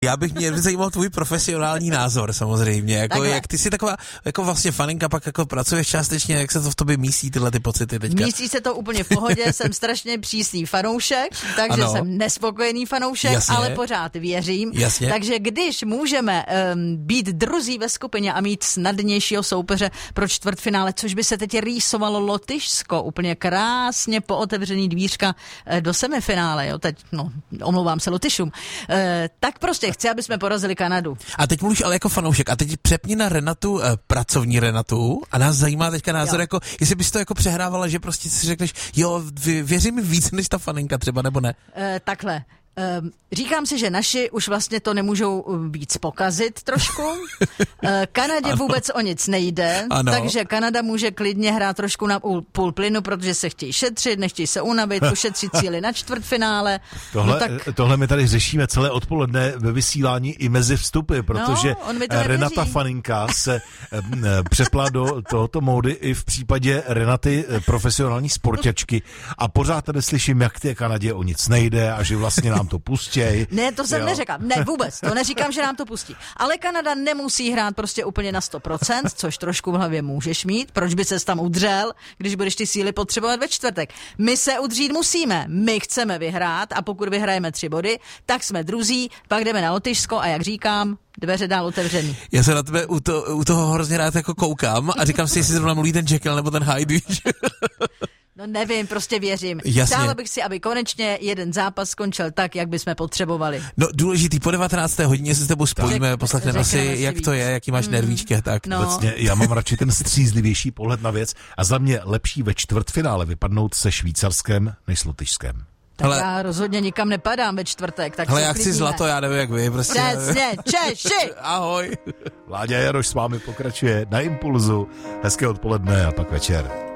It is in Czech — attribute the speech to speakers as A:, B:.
A: Já bych mě zajímal tvůj profesionální názor samozřejmě, jako jak ty jsi taková, jako vlastně faninka, pak jako pracuješ částečně, jak se to v tobě mísí tyhle ty pocity teďka?
B: Mísí se to úplně v pohodě, jsem strašně přísný fanoušek, takže jsem nespokojený fanoušek, ale pořád věřím.
A: Jasně.
B: Takže když můžeme být druzí ve skupině a mít snadnějšího soupeře pro čtvrtfinále, což by se teď rýsovalo Lotyšsko, úplně krásně pootevřený dvířka do semifinále, jo, teď, omlouvám se Lotyšům, tak prostě chci, aby jsme porazili Kanadu.
A: A teď mluvíš ale jako fanoušek. A teď přepni na Renatu, pracovní Renatu, a nás zajímá teďka názor, jako, jestli bys to jako přehrávala, že prostě si řekneš, jo, věřím mi víc než ta faninka třeba, nebo ne?
B: Takhle. Říkám si, že naši už vlastně to nemůžou víc pokazit trošku. Kanadě vůbec o nic nejde, takže Kanada může klidně hrát trošku na půl plynu, protože se chtějí šetřit, nechtějí se unavit, ušetřit cíly na čtvrtfinále.
C: Tohle my tady řešíme celé odpoledne ve vysílání i mezi vstupy, protože Renata faninka se přepla do tohoto módy i v případě Renaty profesionální sportačky a pořád tady slyším, jak té Kanadě o nic nejde a že vlastně nám to pustěj.
B: Ne, to jsem neřekla. Ne, vůbec. To neříkám, že nám to pustí. Ale Kanada nemusí hrát prostě úplně na 100%, což trošku v hlavě můžeš mít. Proč by ses tam udřel, když budeš ty síly potřebovat ve čtvrtek? My se udřít musíme. My chceme vyhrát a pokud vyhrajeme 3 body, tak jsme druzí, pak jdeme na Lotyšsko a jak říkám, dveře dál otevřený.
A: Já se na tebe u toho hrozně rád jako koukám a říkám si, jestli zrovna mluví ten Jekyll nebo ten Hyde.
B: No nevím, prostě věřím.
A: Jasně.
B: Přála bych si, aby konečně jeden zápas skončil tak, jak bychom potřebovali.
A: No důležitý, po 19. hodině se s tebou spojíme, poslechneme si, jak to je, jaký máš nervíčky, tak.
C: Vlastně já mám radši ten střízlivější pohled na věc a za mě lepší ve čtvrtfinále vypadnout se Švýcarskem než s Lotyšskem.
B: Tak já rozhodně nikam nepadám ve čtvrtek, tak
A: já chci zlato, já nevím, jak vy, prostě.
B: Přesně, Češi!
A: Ahoj!
C: Láďa Jaroš s vámi pokračuje na Impulzu. Hezké odpoledne a pak večer.